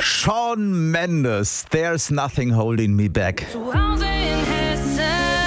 Shawn Mendes, There's Nothing Holding Me Back. Zu Hause in Hessen.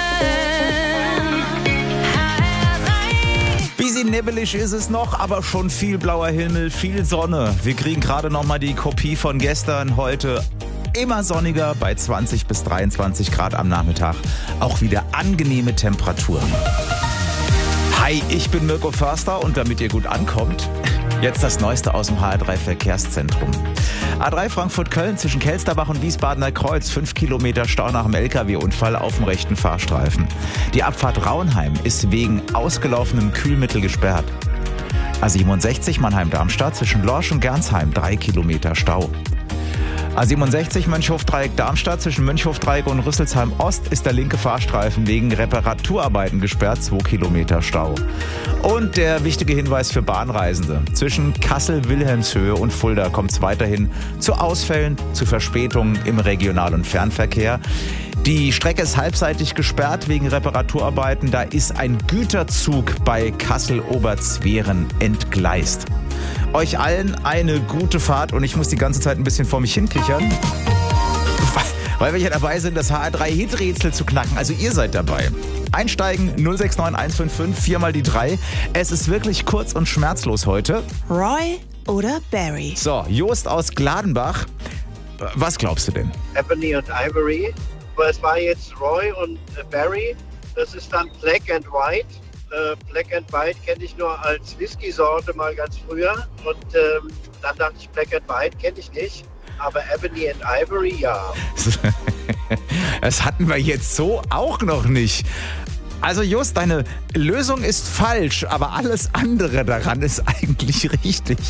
Bisschen nebbelig ist es noch, aber schon viel blauer Himmel, viel Sonne. Wir kriegen gerade noch mal die Kopie von gestern, heute immer sonniger bei 20 bis 23 Grad am Nachmittag. Auch wieder angenehme Temperaturen. Hi, ich bin Mirko Förster und damit ihr gut ankommt, jetzt das Neueste aus dem HR3 Verkehrszentrum. A3 Frankfurt-Köln zwischen Kelsterbach und Wiesbadener Kreuz. 5 Kilometer Stau nach dem LKW-Unfall auf dem rechten Fahrstreifen. Die Abfahrt Raunheim ist wegen ausgelaufenem Kühlmittel gesperrt. A67 Mannheim-Darmstadt zwischen Lorsch und Gernsheim. 3 Kilometer Stau. A67 Mönchhof-Dreieck-Darmstadt zwischen Mönchhof-Dreieck und Rüsselsheim-Ost ist der linke Fahrstreifen wegen Reparaturarbeiten gesperrt, 2 Kilometer Stau. Und der wichtige Hinweis für Bahnreisende. Zwischen Kassel-Wilhelmshöhe und Fulda kommt es weiterhin zu Ausfällen, zu Verspätungen im Regional- und Fernverkehr. Die Strecke ist halbseitig gesperrt wegen Reparaturarbeiten. Da ist ein Güterzug bei Kassel-Oberzweren entgleist. Euch allen eine gute Fahrt und ich muss die ganze Zeit ein bisschen vor mich hinkichern, weil wir hier dabei sind, das HR3-Hit-Rätsel zu knacken. Also ihr seid dabei. Einsteigen 069 155 4 mal die 3. Es ist wirklich kurz und schmerzlos heute. Roy oder Barry? So, Jost aus Gladenbach. Was glaubst du denn? Ebony und Ivory. Aber es war jetzt Roy und Barry. Das ist dann Black and White. Black and White kenne ich nur als Whisky-Sorte mal ganz früher. Und dann dachte ich, Black and White kenne ich nicht. Aber Ebony and Ivory, ja. Das hatten wir jetzt so auch noch nicht. Also Just, deine Lösung ist falsch, aber alles andere daran ist eigentlich richtig.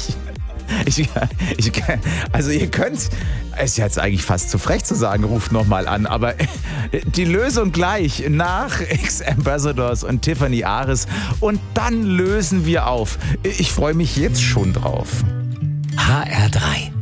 Also ihr könnt, ist jetzt eigentlich fast zu frech zu sagen, ruft nochmal an, aber die Lösung gleich nach X-Ambassadors und Tiffany Ares und dann lösen wir auf. Ich freue mich jetzt schon drauf. HR3